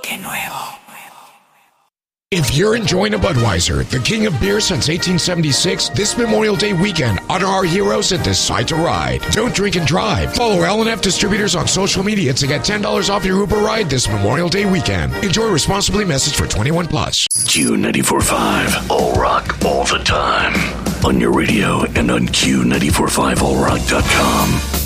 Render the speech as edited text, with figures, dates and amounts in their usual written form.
If you're enjoying a Budweiser, the king of beer since 1876, this Memorial Day weekend, honor our heroes and decide to ride. Don't drink and drive. Follow L&F Distributors on social media to get $10 off your Uber ride this Memorial Day weekend. Enjoy responsibly. Message for 21 plus. Q94.5, all rock, all the time. On your radio and on Q945allrock.com.